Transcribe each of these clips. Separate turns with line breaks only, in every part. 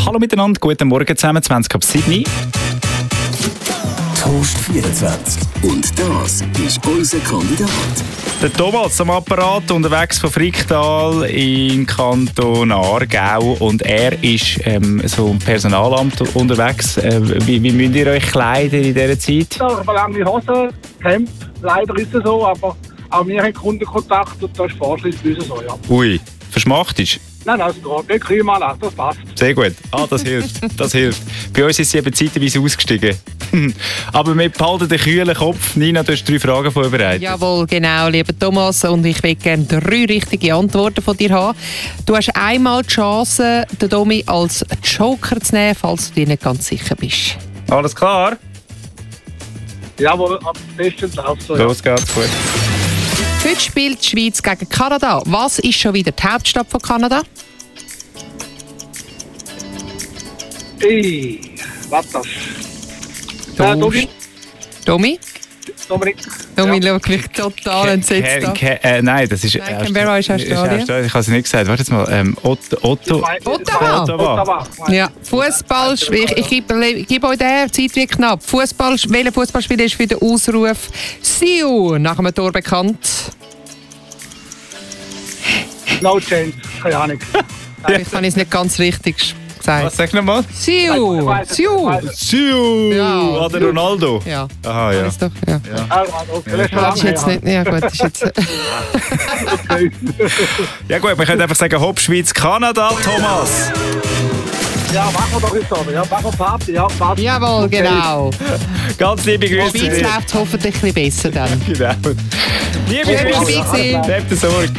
Hallo miteinander, guten Morgen zusammen, 20 ab 7.
Toast 24. Und das ist unser Kandidat.
Der Thomas am Apparat, unterwegs von Fricktal im Kanton Aargau. Und er ist so im Personalamt unterwegs. Wie müsst ihr euch kleiden in dieser Zeit?
Ja, lange Hosen, Hemd, leider ist es so, aber auch wir haben Kundenkontakt und das ist vorschriftsweise so, ja.
Ui, verschmachtisch.
Nein, das geht nicht, Klimaanlage, das passt.
Sehr gut. Das hilft. Das hilft. Bei uns ist sie eben zeitweise ausgestiegen. Aber wir behalten den kühlen Kopf. Nina, du hast 3 Fragen vorbereitet.
Jawohl, genau, lieber Thomas. Und ich will gerne 3 richtige Antworten von dir haben. Du hast einmal die Chance, den Domi als Joker zu nehmen, falls du dir nicht ganz sicher bist.
Alles klar?
Jawohl, am besten läuft so, ja.
Los geht's, gut.
Heute spielt die Schweiz gegen Kanada. Was ist schon wieder die Hauptstadt von Kanada?
Was das?
Domi?
Dominik.
Domi schaut mich total entsetzt an.
Nein, das ist...
Nein, Canberra ist Australien.
Ich habe es nicht gesagt. Warte jetzt mal.
Ottawa. Ja, Fußball. Ich gebe euch den Zeit wie knapp. Welcher Fußballspieler ist für den Ausruf «Siu» nach einem Tor bekannt?
No change, keine Ahnung.
Ich habe es nicht ganz richtig gesagt.
Was sag nochmal?
«Siu».
Siu!
Ja.
Der Ronaldo?
Ja.
Aha, ja.
Alles doch, ja. Das ist jetzt nicht... Ja gut, das ist jetzt...
Ja gut, wir können einfach sagen Hopp, Schweiz, Kanada, Thomas.
Ja, machen wir doch jetzt aber. Ja, machen wir Party. Ja, Party.
Jawohl, genau.
Ganz liebe Grüße.
Schweiz läuft es hoffentlich ein bisschen besser dann.
Genau. Liebe
Schön,
Grüße.
dabei gewesen.
Nehmt Sorge.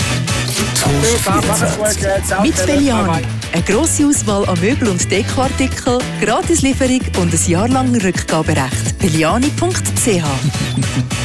Mit Belliani. Eine grosse Auswahl an Möbel- und Dekoartikeln, Gratislieferung und ein Jahr lang Rückgaberecht. Belliani.ch